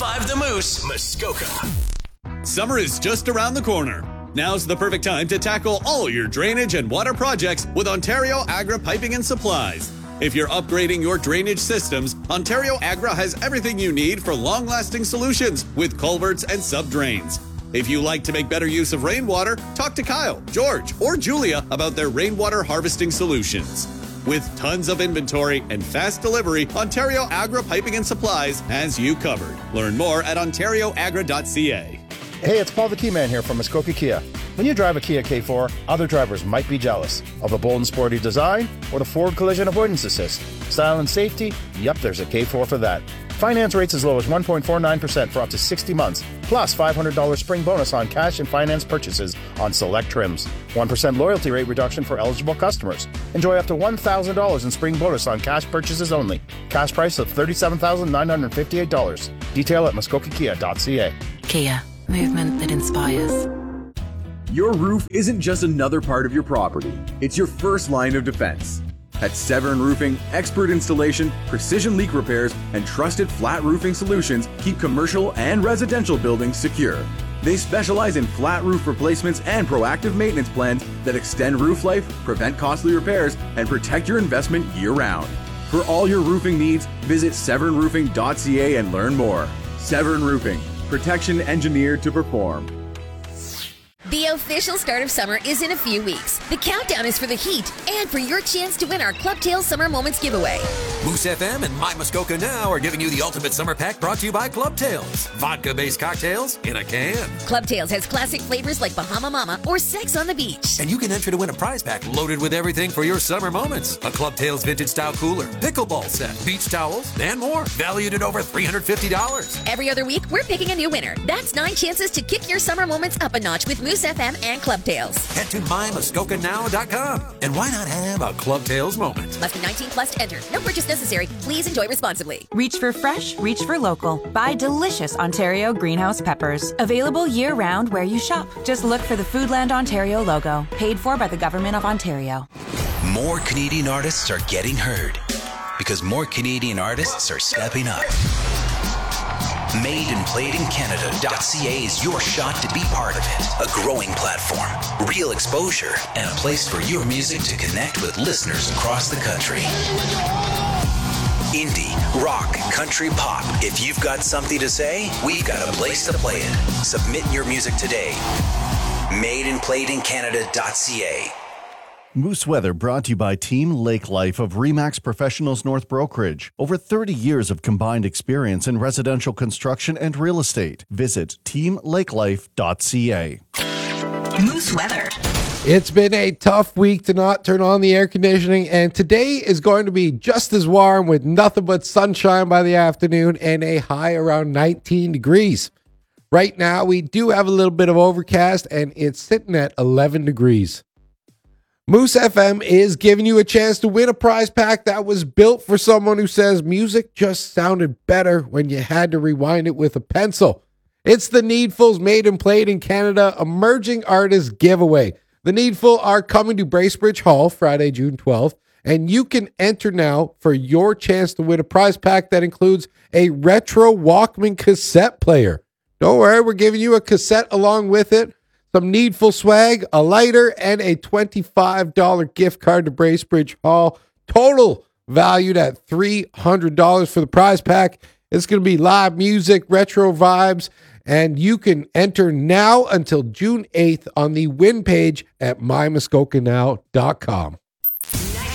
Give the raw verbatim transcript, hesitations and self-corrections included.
five The Moose, Muskoka. Summer is just around the corner. Now's the perfect time to tackle all your drainage and water projects with Ontario Agra Piping and Supplies. If you're upgrading your drainage systems, Ontario Agra has everything you need for long-lasting solutions with culverts and sub-drains. If you like to make better use of rainwater, talk to Kyle, George, or Julia about their rainwater harvesting solutions. With tons of inventory and fast delivery, Ontario Agra Piping and Supplies has you covered. Learn more at ontario agra dot c a. Hey, it's Paul the Key Man here from Muskoka Kia. When you drive a Kia K four, other drivers might be jealous of the bold and sporty design or the forward collision avoidance assist. Style and safety? Yep, there's a K four for that. Finance rates as low as one point four nine percent for up to sixty months, plus five hundred dollars spring bonus on cash and finance purchases on select trims. one percent loyalty rate reduction for eligible customers. Enjoy up to one thousand dollars in spring bonus on cash purchases only. Cash price of thirty-seven thousand nine hundred fifty-eight dollars. Detail at muskoka kia dot c a. Kia, movement that inspires. Your roof isn't just another part of your property. It's your first line of defense. At Severn Roofing, expert installation, precision leak repairs, and trusted flat roofing solutions keep commercial and residential buildings secure. They specialize in flat roof replacements and proactive maintenance plans that extend roof life, prevent costly repairs, and protect your investment year-round. For all your roofing needs, visit severn roofing dot c a and learn more. Severn Roofing, protection engineered to perform. The official start of summer is in a few weeks. The countdown is for the heat and for your chance to win our Clubtail Summer Moments giveaway. Moose F M and My Muskoka Now are giving you the ultimate summer pack brought to you by Clubtails. Vodka-based cocktails in a can. Clubtails has classic flavors like Bahama Mama or Sex on the Beach. And you can enter to win a prize pack loaded with everything for your summer moments. A Clubtails vintage style cooler, pickleball set, beach towels, and more. Valued at over three hundred fifty dollars. Every other week, we're picking a new winner. That's nine chances to kick your summer moments up a notch with Moose F M and Clubtails. Head to my muskoka now dot com. And why not have a Clubtails moment? Must be nineteen plus to enter. No purchase necessary. Please enjoy responsibly. Reach for fresh, reach for local. Buy delicious Ontario greenhouse peppers. Available year-round where you shop. Just look for the Foodland Ontario logo. Paid for by the Government of Ontario. More Canadian artists are getting heard because more Canadian artists are stepping up. Made and Played in Canada dot c a is your shot to be part of it. A growing platform, real exposure, and a place for your music to connect with listeners across the country. Indie, rock, country, pop. If you've got something to say, we've got a place to play it. Submit your music today. Made and Played in Canada dot c a. Moose Weather brought to you by Team Lake Life of Remax Professionals North Brokerage. Over thirty years of combined experience in residential construction and real estate. Visit team lake life dot c a. Moose Weather. It's been a tough week to not turn on the air conditioning, and today is going to be just as warm with nothing but sunshine by the afternoon and a high around nineteen degrees. Right now, we do have a little bit of overcast, and it's sitting at eleven degrees. Moose F M is giving you a chance to win a prize pack that was built for someone who says music just sounded better when you had to rewind it with a pencil. It's the Needfuls Made and Played in Canada Emerging Artist Giveaway. The Needful are coming to Bracebridge Hall Friday, June twelfth, and you can enter now for your chance to win a prize pack that includes a retro Walkman cassette player. Don't worry, we're giving you a cassette along with it, some Needful swag, a lighter, and a twenty-five dollars gift card to Bracebridge Hall. Total valued at three hundred dollars for the prize pack. It's going to be live music, retro vibes, and you can enter now until June eighth on the win page at my muskoka now dot com.